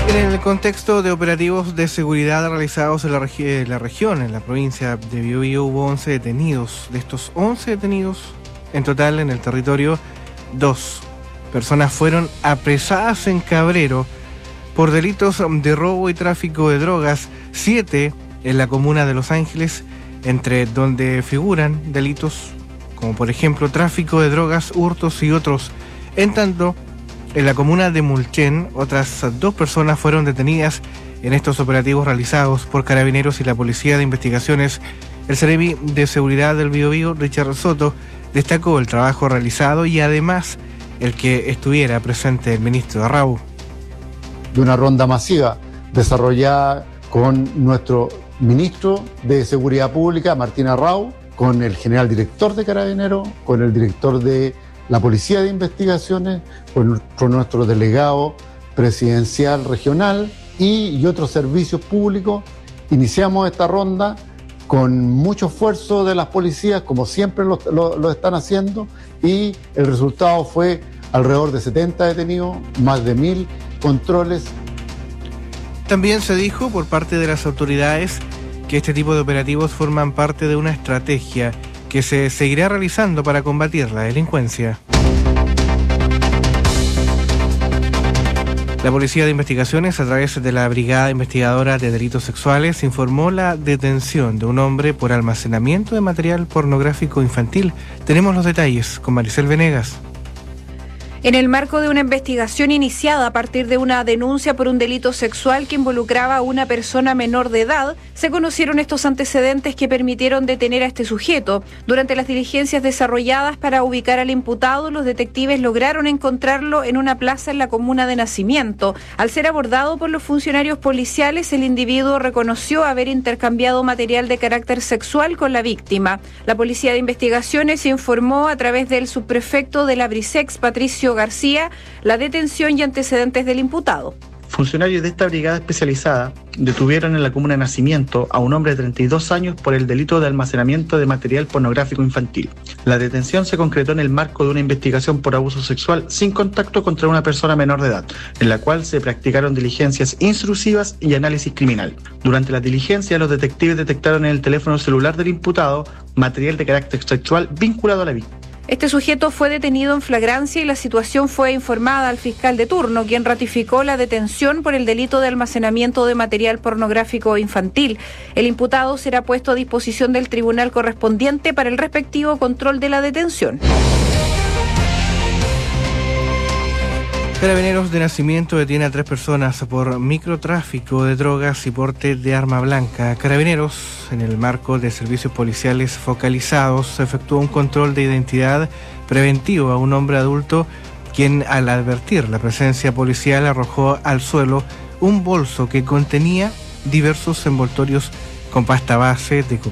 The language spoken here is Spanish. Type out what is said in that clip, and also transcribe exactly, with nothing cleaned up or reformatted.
En el contexto de operativos de seguridad realizados en la, regi- la región, en la provincia de Biobío, hubo once detenidos. De estos once detenidos, en total en el territorio, dos personas fueron apresadas en Cabrero por delitos de robo y tráfico de drogas, siete en la comuna de Los Ángeles, entre donde figuran delitos como por ejemplo tráfico de drogas, hurtos y otros. En tanto, en la comuna de Mulchen, otras dos personas fueron detenidas en estos operativos realizados por Carabineros y la Policía de Investigaciones. El Seremi de Seguridad del Biobío, Richard Soto, destacó el trabajo realizado y además el que estuviera presente el ministro Arrau. De una ronda masiva desarrollada con nuestro ministro de Seguridad Pública, Martín Arrau, con el general director de Carabineros, con el director de la Policía de Investigaciones, con, con nuestro delegado presidencial regional y, y otros servicios públicos. Iniciamos esta ronda con mucho esfuerzo de las policías, como siempre lo, lo, lo están haciendo, y el resultado fue alrededor de setenta detenidos, más de mil controles. También se dijo por parte de las autoridades que este tipo de operativos forman parte de una estrategia que se seguirá realizando para combatir la delincuencia. La Policía de Investigaciones, a través de la Brigada Investigadora de Delitos Sexuales, informó la detención de un hombre por almacenamiento de material pornográfico infantil. Tenemos los detalles con Maricel Venegas. En el marco de una investigación iniciada a partir de una denuncia por un delito sexual que involucraba a una persona menor de edad, se conocieron estos antecedentes que permitieron detener a este sujeto. Durante las diligencias desarrolladas para ubicar al imputado, los detectives lograron encontrarlo en una plaza en la comuna de Nacimiento. Al ser abordado por los funcionarios policiales, el individuo reconoció haber intercambiado material de carácter sexual con la víctima. La Policía de Investigaciones informó a través del subprefecto de la Brisex, Patricio García, la detención y antecedentes del imputado. Funcionarios de esta brigada especializada detuvieron en la comuna de Nacimiento a un hombre de treinta y dos años por el delito de almacenamiento de material pornográfico infantil. La detención se concretó en el marco de una investigación por abuso sexual sin contacto contra una persona menor de edad, en la cual se practicaron diligencias intrusivas y análisis criminal. Durante la diligencia, los detectives detectaron en el teléfono celular del imputado material de carácter sexual vinculado a la víctima. Este sujeto fue detenido en flagrancia y la situación fue informada al fiscal de turno, quien ratificó la detención por el delito de almacenamiento de material pornográfico infantil. El imputado será puesto a disposición del tribunal correspondiente para el respectivo control de la detención. Carabineros de Nacimiento detiene a tres personas por microtráfico de drogas y porte de arma blanca. Carabineros, en el marco de servicios policiales focalizados, efectuó un control de identidad preventivo a un hombre adulto, quien al advertir la presencia policial arrojó al suelo un bolso que contenía diversos envoltorios con pasta base de